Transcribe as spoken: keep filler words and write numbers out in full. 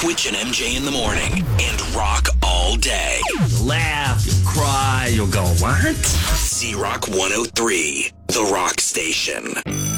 Twitch and M J in the morning and rock all day. You'll laugh, you'll cry, you'll go, what? Z-Rock one oh three, The Rock Station.